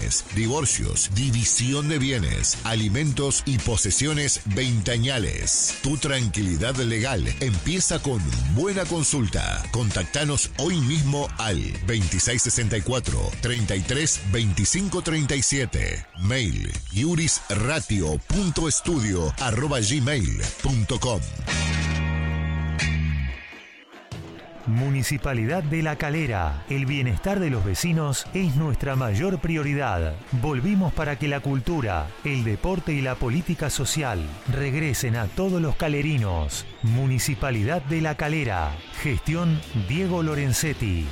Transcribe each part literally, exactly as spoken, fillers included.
separaciones, divorcios, división de bienes, alimentos y posesiones veinteañales. Tu tranquilidad legal empieza con buena consulta. Contactanos hoy mismo al veintiséis sesenta y cuatro, treinta y tres, veinticinco treinta y siete. Mail jurisratio.estudio arroba gmail punto com. Municipalidad de La Calera. El bienestar de los vecinos es nuestra mayor prioridad. Volvimos para que la cultura, el deporte y la política social regresen a todos los calerinos. Municipalidad de La Calera. Gestión Diego Lorenzetti.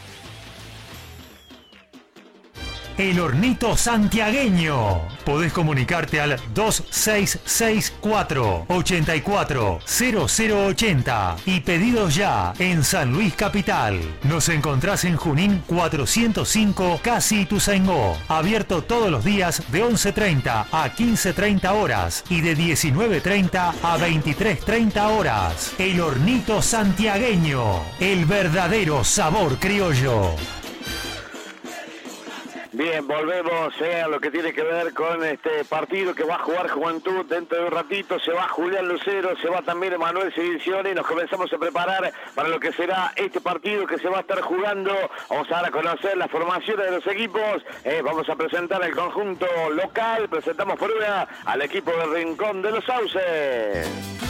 El Hornito Santiagueño. Podés comunicarte al dos seis seis cuatro, ocho cuatro, cero cero ocho cero y pedidos ya en San Luis Capital. Nos encontrás en Junín cuatrocientos cinco, Casi Ituzaingó. Abierto todos los días de once treinta a quince treinta horas y de diecinueve treinta a veintitrés treinta horas. El Hornito Santiagueño. El verdadero sabor criollo. Bien, volvemos eh, a lo que tiene que ver con este partido que va a jugar Juventud. Dentro de un ratito se va Julián Lucero, se va también Emanuel Sedizione y nos comenzamos a preparar para lo que será este partido que se va a estar jugando. Vamos a dar a conocer las formaciones de los equipos. Eh, vamos a presentar el conjunto local. Presentamos por una al equipo del Rincón de los Sauces.